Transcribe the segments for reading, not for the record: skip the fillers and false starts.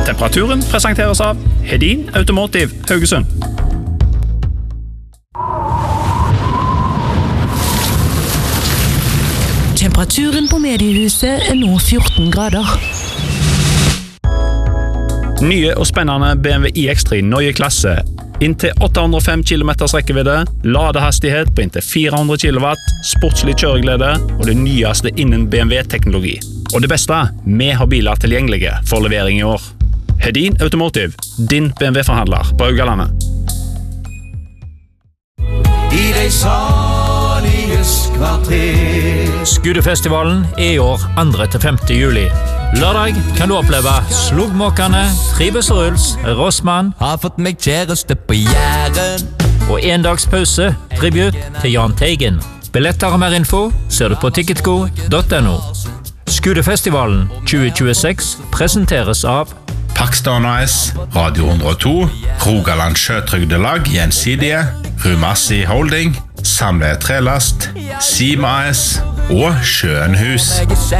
Temperaturen presenteres av Hedin Automotive Haugesund. Temperaturen på mediehuset nå 14 grader. Nye og spennende BMW iX3 Neue Klasse. Inntil 805 km rekkevidde, ladehastighet på inntil 400 kW, sportslig kjøreglede og det nyeste innen BMW-teknologi. Og det beste, vi har biler tilgjengelige for levering i år. Hedin Automotive, din BMW-forhandler på Haugalandet. I de saliges kvarter. Skudefestivalen i år 2.–5. juli. Lørdag kan du oppleve Slugmåkerne, Tribes og Ruls, Rossmann Har fått meg kjæreste på Jæren. og en dags pause, tribut til Jahn Teigen. Billetter og mer info ser du på ticketgo.no. Skudefestivalen 2026 presenteres av Pakistan AS, Radio 102, Rogaland Sjøtrygdelag Gjensidige, Rumassi Holding, Samle Trelast, Sima AS og Sjøenhus.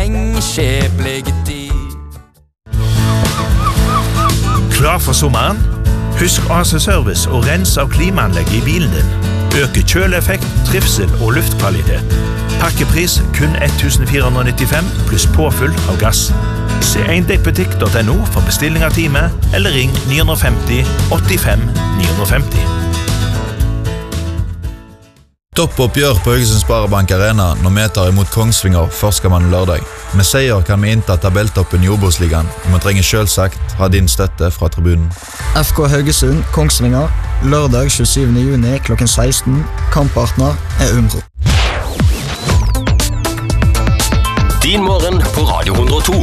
Klar for sommeren? Husk AC Service og rens av klimaanlegget i bilen din. Øke kjøleeffekt, trivsel og luftkvalitet. Pakkepris kun 1495 pluss påfyll av gass. Se eindekkbutikk.no for bestilling av time, eller ring 950 85 950. Toppoppgjør på Haugesund Sparebank Arena når vi tar imot Kongsvinger førstemann lørdag. Med seier kan vi innta tabelltoppen i Obos-ligaen, og vi trenger selvsagt ha din støtte fra tribunen. FK Haugesund, Kongsvinger, lørdag 27. juni klokken 16. Kamppartner Umbro. Din morgen på Radio 102.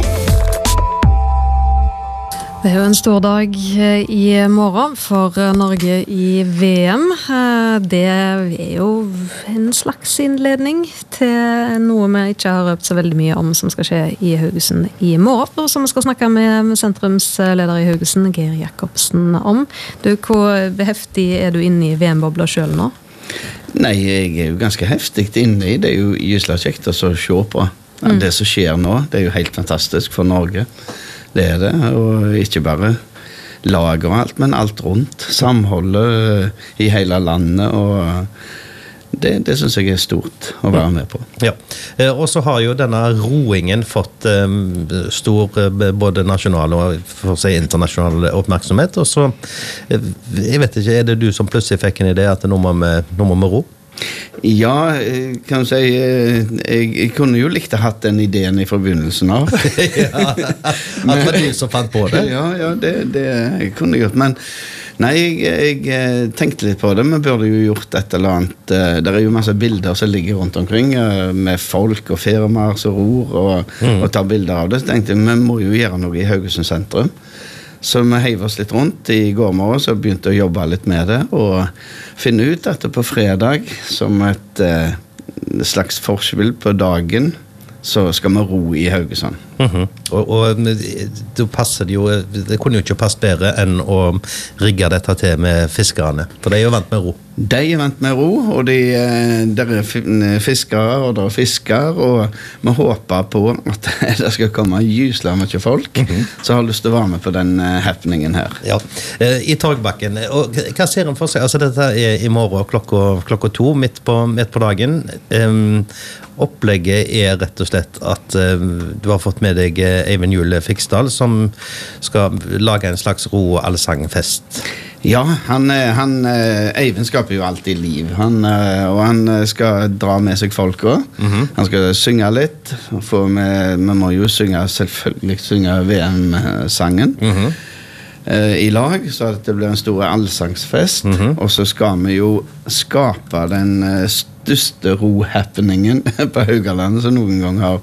Det jo en stor dag i morgen for Norge i VM. Det jo en slags innledning til noe vi ikke har røpt så veldig mye om som skal skje i Haugesund i morgen, og som vi skal snakke med sentrumsleder i Haugesund, Geir Jakobsen, om. Hvor heftig du inne i VM-bobla selv nå? Nei, jeg jo ganske heftig inne i. Det jo gysla kjekt å se på. Det som skjer nå, det jo helt fantastisk for Norge. Det det, og ikke bare lag og alt, men alt rundt. Samholdet i hele landet, og det synes jeg stort å være med på. Ja, og så har jo denne roingen fått stor både nasjonal og for seg internasjonal oppmerksomhet, og så, jeg vet ikke, det du som plutselig fikk en idé at nå må vi ro? Ja, kan du si, jeg kunne jo likt å hatt den ideen i forbindelsen av. Ja, at det var du som fant på det. Ja, det kunne jeg gjort, men nei, jeg tenkte litt på det. Vi burde jo gjort et eller annet. Det jo masse bilder som ligger rundt omkring, med folk og firmaer som ror og tar bilder av det. Så tenkte jeg, vi må jo gjøre noe i Haugesund sentrum. Så vi heiv oss litt rundt i går morgen, så begynte å jobbe litt med det, og finne ut at det på fredag, som et slags forspill på dagen, så skal vi ro i Haugesund. Og det passer jo, det kunne jo ikke passe bedre enn å rigge dette til med fiskerne, for de jo vant med ro. De vant med ro, og der fiskere, og der fisker, og vi håper på at det skal komme gysla mye folk, så har lyst til å være med på den happeningen her. Ja, i Torgbakken, og hva ser en for seg? Altså dette i morgen klokka 2, midt på dagen. Opplegget rett og slett at du har fått med deg Eivind Jule Fiksdal, som skal lage en slags ro- og allsangfest. Ja, Eivind skaper jo alltid liv. Og han skal dra med seg folk også. Han skal synge litt. For vi må jo selvfølgelig synge VM-sangen i lag, så at det blir en stor allsangsfest. Og så skal vi jo skape den største ro-happeningen på Haugalandet som noen gang har